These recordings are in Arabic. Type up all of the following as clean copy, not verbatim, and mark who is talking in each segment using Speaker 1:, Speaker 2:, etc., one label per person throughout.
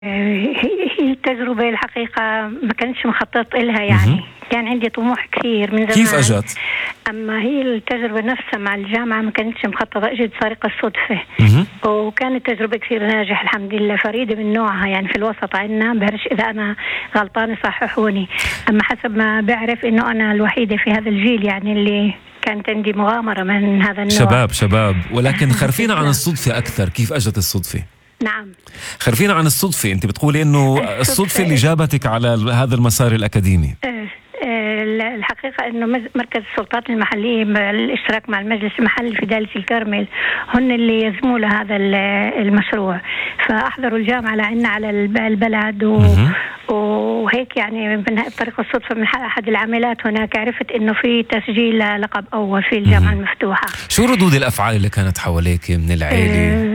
Speaker 1: هي التجربة الحقيقة ما كانتش مخطط إلها يعني. كان عندي طموح كثير من زمان.
Speaker 2: كيف أجت؟
Speaker 1: أما هي التجربة نفسها مع الجامعة ما كانتش مخططة، إجت سرقة الصدفة. وكانت تجربة كثير ناجحة الحمد لله، فريدة من نوعها يعني في الوسط عنا. بعرفش إذا أنا غلطانة صححوني، أما حسب ما بعرف إنه أنا الوحيدة في هذا الجيل يعني اللي كانت عندي مغامرة من هذا النوع.
Speaker 2: شباب ولكن خرفينا عن الصدفة أكثر. كيف أجت الصدفة؟
Speaker 1: نعم،
Speaker 2: خرفينا عن الصدفة. أنت بتقولي إنه الصدفة اللي جابتك على هذا المسار الأكاديمي.
Speaker 1: الحقيقة أنه مركز السلطات المحلية بالاشتراك مع المجلس المحلي في دالة الكرمل هن اللي يزموا لهذا المشروع، فأحضروا الجامعة لعنا على البلد وهيك يعني بطريقة الصدفة من أحد العاملات هناك عرفت أنه في تسجيل لقب أول في الجامعة المفتوحة.
Speaker 2: شو ردود الأفعال اللي كانت حواليك من العائلة؟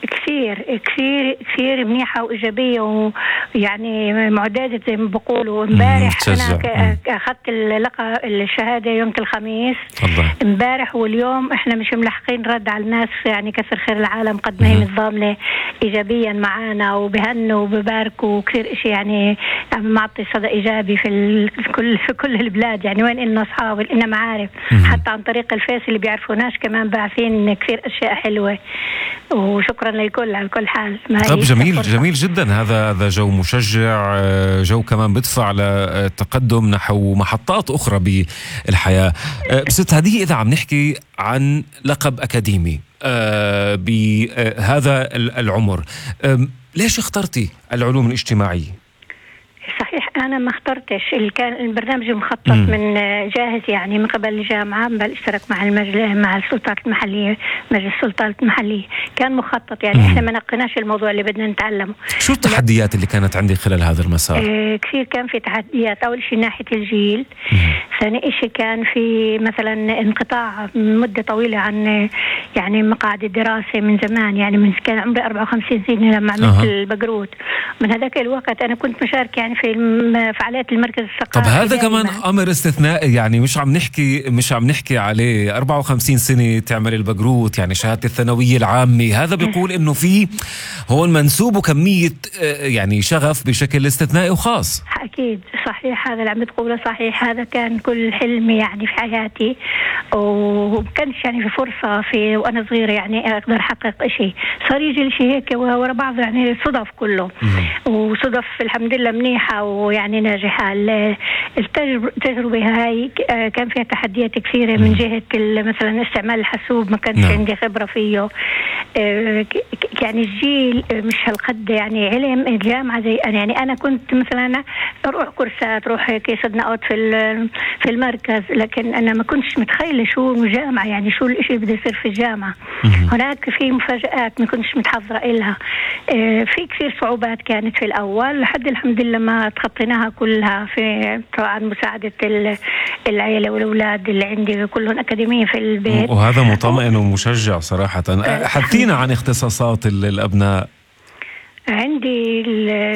Speaker 1: كثير منيحة وإيجابية ويعني معدادة زي ما بقولوا. امبارح أنا أخذت اللقب الشهادة يوم الخميس امبارح، واليوم إحنا مش ملحقين رد على الناس يعني كثر خير العالم قد ما هي نظامنا إيجابيا معانا وبهنوا وبباركوا كثير إشي يعني معطي صدى إيجابي في كل البلاد يعني. وين إنه أصحاب إنه معارف حتى عن طريق الفيس اللي بيعرفوناش كمان باعثين كثير أشياء حلوة. وشكرا للكل على كل حال.
Speaker 2: طب جميل جدا. هذا جو مشجع، جو كمان بدفع للتقدم نحو محطات أخرى بالحياة. بس هذه إذا عم نحكي عن لقب أكاديمي بهذا العمر، ليش اخترتي العلوم الاجتماعية؟
Speaker 1: صحيح أنا ما اخترتش، كان البرنامج مخطط من جاهز يعني من قبل الجامعة بالاشتراك مع مع السلطات المحلية. مجلس السلطات المحلية كان مخطط يعني. احنا ما نقناش الموضوع اللي بدنا نتعلمه.
Speaker 2: شو التحديات اللي كانت عندك خلال هذا المسار؟
Speaker 1: كثير كان في تحديات. أول شيء ناحية الجيل، ثاني شيء كان في مثلا انقطاع مدة طويلة عن يعني مقاعد الدراسة من زمان يعني من كان عمري 54 سنة لما عملت البقروت. من هذاك الوقت أنا كنت مشاركة يعني في فعاليات المركز الثقافي.
Speaker 2: طب هذا كمان أمر استثنائي يعني، مش عم نحكي عليه 54 سنة تعمل البقروت يعني شهادة الثانوية العامة. هذا بيقول إنه في هون منسوب وكمية يعني شغف بشكل استثنائي وخاص.
Speaker 1: أكيد صحيح، هذا اللي عم بتقوله صحيح. هذا كان كل حلمي يعني في حياتي، ومكانش يعني في فرصة في وأنا صغيرة يعني أقدر أحقق إشي. صار يجي الشيء هيك ورا بعض يعني صدف كله، وصدف الحمد لله منيحة ويعني ناجحة. التجربة هاي كان فيها تحديات كثيرة من جهة مثلا استعمال الحاسوب، ما كانش عندي خبرة فيه يعني. الجيل مش هالقد يعني علم الجامعة زي يعني أنا كنت مثلا أروح كورسات، أروح هيك صدناقات في المركز، لكن أنا ما كنتش متخيلة شو الجامعة يعني شو الإشي اللي بده يصير في الجامعة. هناك في مفاجآت ما كنتش متحضرة إلها. في كثير صعوبات كانت في الأول لحد الحمد لله ما تخطيناها كلها، في طبعا مساعدة العائلة والأولاد اللي عندي كلهم أكاديميين في البيت.
Speaker 2: وهذا مطمئن ومشجع صراحة. حدثينا عن اختصاصات الأبناء.
Speaker 1: عندي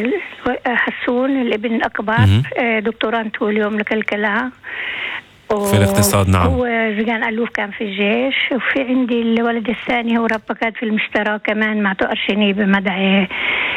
Speaker 1: حسون الابن الأكبر دكتورانته اليوم لكلكلة
Speaker 2: في الاقتصاد. نعم،
Speaker 1: هو زجان ألوف كان في الجيش. وفي عندي الولد الثاني هو ربكات في المشترى كمان مع أرشيني بمدعي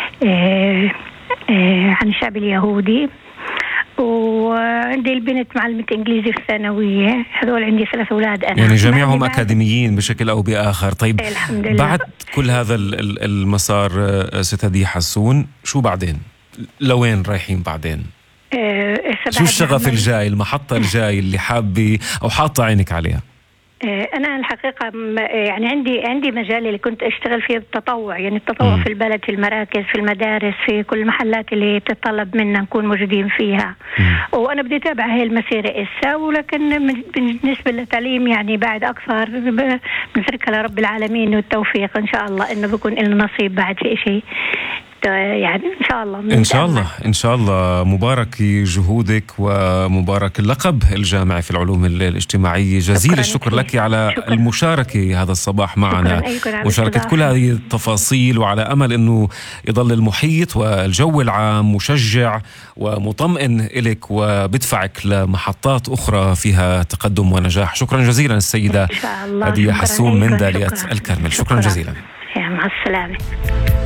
Speaker 1: عن الشعب اليهودي. وعندي البنت معلمة إنجليزي في الثانوية. هذول عندي 3 أولاد أنا
Speaker 2: يعني جميعهم أكاديميين بشكل أو بآخر. طيب
Speaker 1: الحمد لله.
Speaker 2: بعد كل هذا المسار ست هدية حسون، شو بعدين؟ لوين رايحين بعدين؟ شو الشغف الجاي، المحطة الجاي اللي حابة أو حاطة عينك عليها؟
Speaker 1: أنا الحقيقة يعني عندي مجال اللي كنت أشتغل فيه بالتطوع يعني التطوع في البلد، في المراكز، في المدارس، في كل المحلات اللي تتطلب منا نكون موجودين فيها. وأنا بدي أتابع هاي المسيرة إسا، ولكن بالنسبة للتعليم يعني بعد أكثر بنتركها لرب العالمين والتوفيق إن شاء الله إنه بيكون لنا نصيب بعد في إشي يعني إن شاء الله. مبارك جهودك ومبارك اللقب الجامعي في العلوم الاجتماعية. جزيل الشكر لك على المشاركة هذا الصباح معنا، مشاركة كل هذه التفاصيل، وعلى أمل أنه يضل المحيط والجو العام مشجع ومطمئن إلك وبدفعك لمحطات أخرى فيها تقدم ونجاح. شكرا جزيلا السيدة هدية حسون من دالية الكرمل. شكرا جزيلا. مع السلامة.